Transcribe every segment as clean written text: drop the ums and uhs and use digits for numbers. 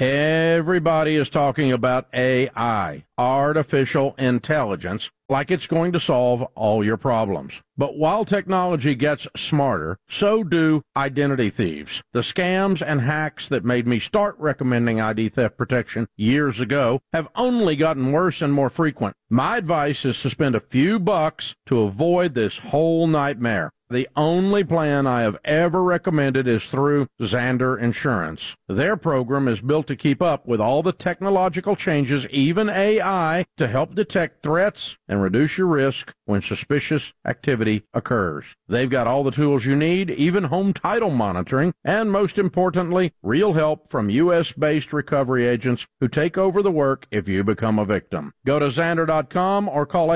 Everybody is talking about AI, artificial intelligence, like it's going to solve all your problems. But while technology gets smarter, so do identity thieves. The scams and hacks that made me start recommending ID theft protection years ago have only gotten worse and more frequent. My advice is to spend a few bucks to avoid this whole nightmare. The only plan I have ever recommended is through Zander Insurance. Their program is built to keep up with all the technological changes, even AI, to help detect threats and reduce your risk when suspicious activity occurs. They've got all the tools you need, even home title monitoring, and most importantly, real help from U.S.-based recovery agents who take over the work if you become a victim. Go to Zander.com or call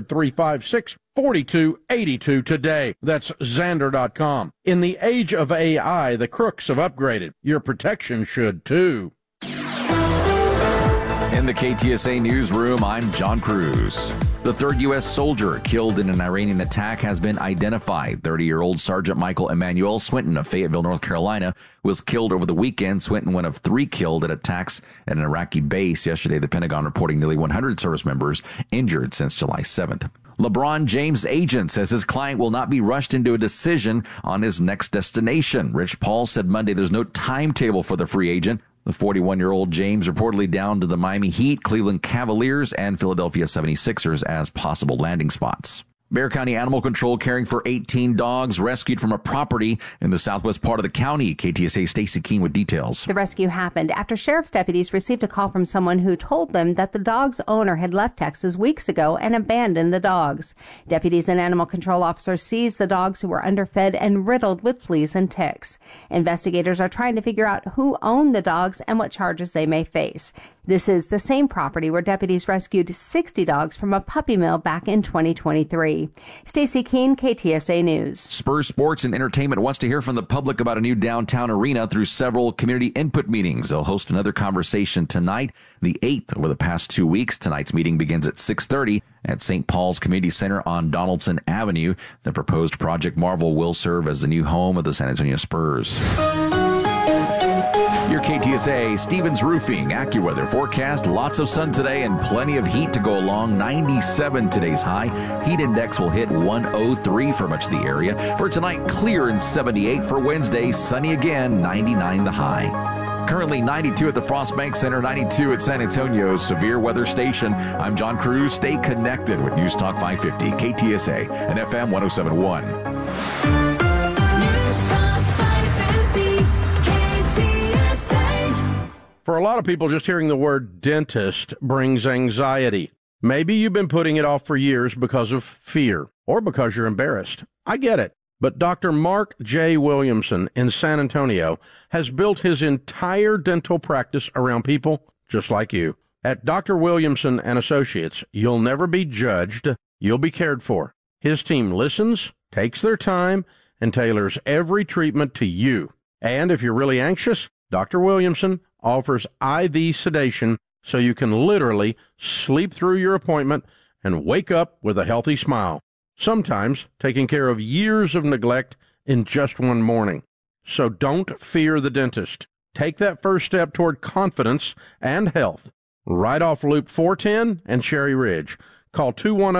800-356-4282 today. That's Zander.com. In the age of AI, the crooks have upgraded. Your protection should too. In the KTSA newsroom, I'm John Cruz. The third U.S. soldier killed in an Iranian attack has been identified. 30-year-old Sergeant Michael Emmanuel Swinton of Fayetteville, North Carolina, was killed over the weekend. Swinton, one of 3 killed at attacks at an Iraqi base. Yesterday, the Pentagon reporting nearly 100 service members injured since July 7th. LeBron James' agent says his client will not be rushed into a decision on his next destination. Rich Paul said Monday there's no timetable for the free agent. The 41-year-old James reportedly down to the Miami Heat, Cleveland Cavaliers, and Philadelphia 76ers as possible landing spots. Bexar County Animal Control caring for 18 dogs rescued from a property in the southwest part of the county. KTSA Stacy Keene with details. The rescue happened after sheriff's deputies received a call from someone who told them that the dog's owner had left Texas weeks ago and abandoned the dogs. Deputies and animal control officers seized the dogs who were underfed and riddled with fleas and ticks. Investigators are trying to figure out who owned the dogs and what charges they may face. This is the same property where deputies rescued 60 dogs from a puppy mill back in 2023. Stacy Keene, KTSA News. Spurs Sports and Entertainment wants to hear from the public about a new downtown arena through several community input meetings. They'll host another conversation tonight, the 8th over the past 2 weeks. Tonight's meeting begins at 6:30 at St. Paul's Community Center on Donaldson Avenue. The proposed Project Marvel will serve as the new home of the San Antonio Spurs. Your KTSA Stevens Roofing AccuWeather forecast. Lots of sun today and plenty of heat to go along. 97 today's high. Heat index will hit 103 for much of the area. For tonight, clear and 78. For Wednesday, sunny again, 99 the high. Currently 92 at the Frost Bank Center, 92 at San Antonio's Severe Weather Station. I'm John Cruz. Stay connected with News Talk 550, KTSA, and FM 1071. For a lot of people, just hearing the word dentist brings anxiety. Maybe you've been putting it off for years because of fear or because you're embarrassed. I get it. But Dr. Mark J. Williamson in San Antonio has built his entire dental practice around people just like you. At Dr. Williamson and Associates, you'll never be judged. You'll be cared for. His team listens, takes their time, and tailors every treatment to you. And if you're really anxious, Dr. Williamson offers IV sedation so you can literally sleep through your appointment and wake up with a healthy smile, sometimes taking care of years of neglect in just one morning. So don't fear the dentist. Take that first step toward confidence and health. Right off Loop 410 and Cherry Ridge. Call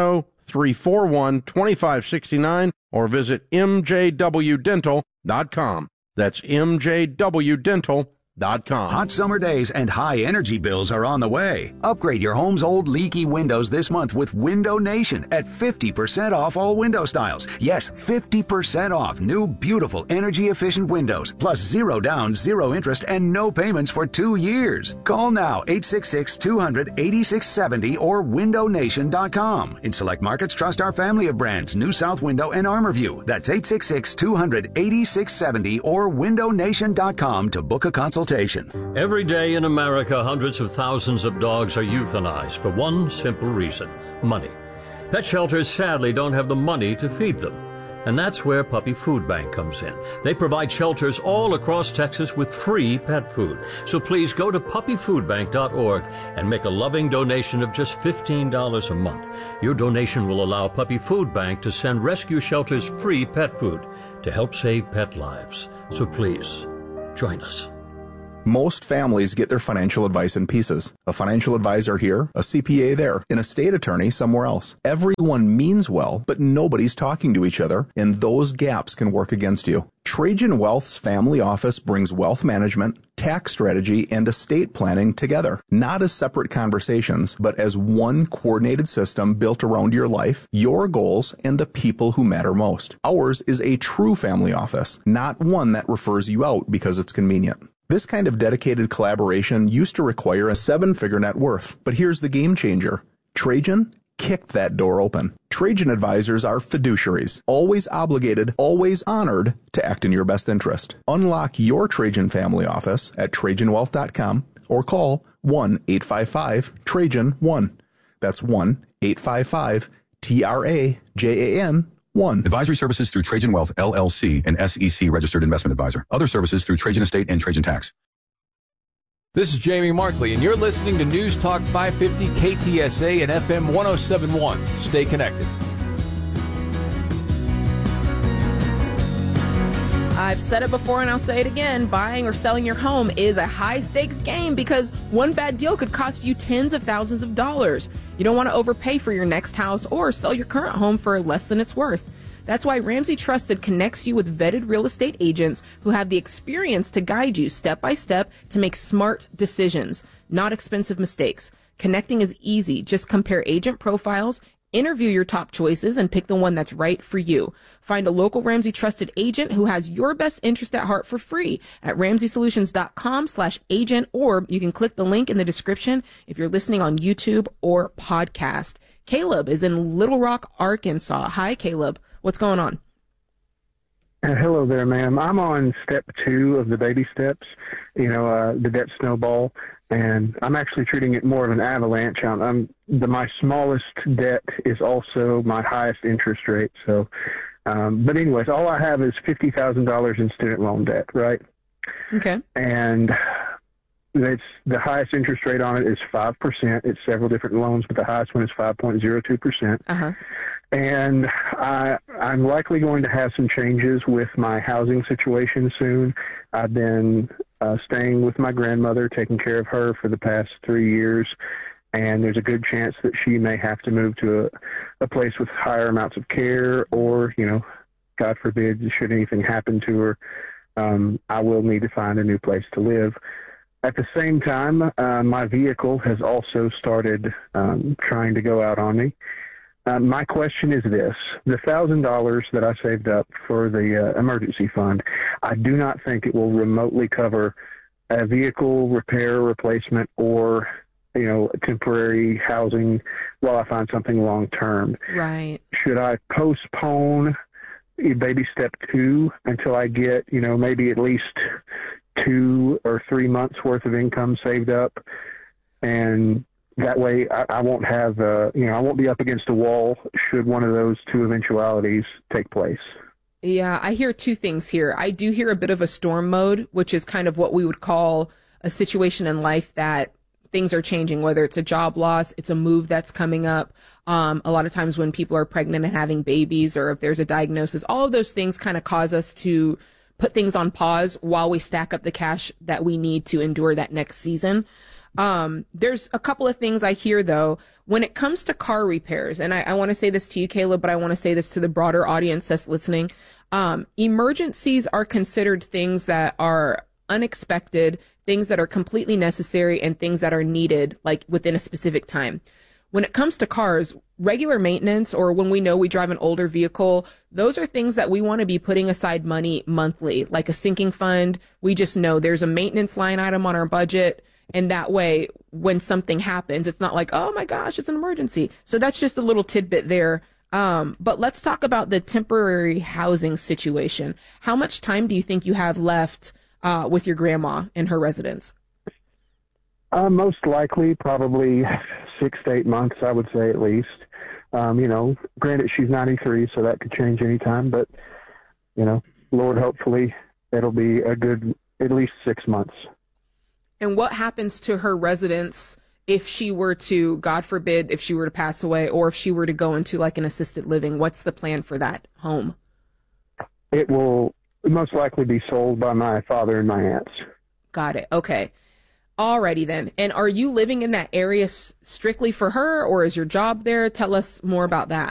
210-341-2569 or visit mjwdental.com. That's mjwdental.com. Hot summer days and high energy bills are on the way. Upgrade your home's old leaky windows this month with Window Nation at 50% off all window styles. Yes, 50% off new beautiful energy efficient windows, plus 0 down, 0 interest, and no payments for 2 years. Call now 866-200-8670 or windownation.com. In select markets, trust our family of brands, New South Window and ArmorView. That's 866-200-8670 or windownation.com to book a consultation. Every day in America, hundreds of thousands of dogs are euthanized for one simple reason: money. Pet shelters sadly don't have the money to feed them. And that's where Puppy Food Bank comes in. They provide shelters all across Texas with free pet food. So please go to puppyfoodbank.org and make a loving donation of just $15 a month. Your donation will allow Puppy Food Bank to send rescue shelters free pet food to help save pet lives. So please, join us. Most families get their financial advice in pieces. A financial advisor here, a CPA there, an estate attorney somewhere else. Everyone means well, but nobody's talking to each other, and those gaps can work against you. Trajan Wealth's family office brings wealth management, tax strategy, and estate planning together, not as separate conversations, but as one coordinated system built around your life, your goals, and the people who matter most. Ours is a true family office, not one that refers you out because it's convenient. This kind of dedicated collaboration used to require a 7-figure net worth, but here's the game changer. Trajan kicked that door open. Trajan advisors are fiduciaries, always obligated, always honored to act in your best interest. Unlock your Trajan family office at TrajanWealth.com or call 1-855-TRAJAN-1. That's 1-855-TRAJAN-1. Advisory services through Trajan Wealth, LLC, an SEC registered investment advisor. Other services through Trajan Estate and Trajan Tax. This is Jamie Markley, and you're listening to News Talk 550 KTSA and FM 1071. Stay connected. I've said it before and I'll say it again. Buying or selling your home is a high-stakes game because one bad deal could cost you tens of thousands of dollars. You don't want to overpay for your next house or sell your current home for less than it's worth. That's why Ramsey Trusted connects you with vetted real estate agents who have the experience to guide you step by step to make smart decisions, not expensive mistakes. Connecting is easy. Just compare agent profiles, interview your top choices, and pick the one that's right for you. Find a local Ramsey Trusted agent who has your best interest at heart for free at RamseySolutions.com/agent, or you can click the link in the description if you're listening on YouTube or podcast. Caleb is in Little Rock, Arkansas. Hi, Caleb. What's going on? Hello there, ma'am. I'm on step 2 of the baby steps, the debt snowball, and I'm actually treating it more of an avalanche. My smallest debt is also my highest interest rate. So, but anyways, all I have is $50,000 in student loan debt, right? Okay. And it's the highest interest rate on it is 5%. It's several different loans, but the highest one is 5.02%. Uh-huh. And I'm likely going to have some changes with my housing situation soon. I've been staying with my grandmother, taking care of her for the past 3 years, and there's a good chance that she may have to move to a place with higher amounts of care, or, God forbid, should anything happen to her, I will need to find a new place to live. At the same time, my vehicle has also started trying to go out on me. My question is this: the $1,000 that I saved up for the emergency fund, I do not think it will remotely cover a vehicle repair, replacement, or, temporary housing while I find something long term. Right. Should I postpone baby step 2 until I get, maybe at least 2 or 3 months worth of income saved up, and that way I won't have, I won't be up against a wall should one of those 2 eventualities take place. Yeah, I hear 2 things here. I do hear a bit of a storm mode, which is kind of what we would call a situation in life that things are changing, whether it's a job loss, it's a move that's coming up. A lot of times when people are pregnant and having babies, or if there's a diagnosis, all of those things kind of cause us to put things on pause while we stack up the cash that we need to endure that next season. There's a couple of things I hear, though, when it comes to car repairs, and I want to say this to you, Caleb, but I want to say this to the broader audience that's listening. Emergencies are considered things that are unexpected, things that are completely necessary, and things that are needed, like within a specific time. When it comes to cars, regular maintenance, or when we know we drive an older vehicle, those are things that we want to be putting aside money monthly, like a sinking fund. We just know there's a maintenance line item on our budget. And that way, when something happens, it's not like, oh my gosh, it's an emergency. So that's just a little tidbit there. But let's talk about the temporary housing situation. How much time do you think you have left with your grandma in her residence? Most likely, probably 6 to 8 months, I would say at least. Granted, she's 93, so that could change anytime. But, Lord, hopefully it'll be a good at least 6 months. And what happens to her residence if she were to, God forbid, if she were to pass away, or if she were to go into like an assisted living? What's the plan for that home? It will most likely be sold by my father and my aunts. Got it. Okay. Alrighty then. And are you living in that area strictly for her, or is your job there? Tell us more about that.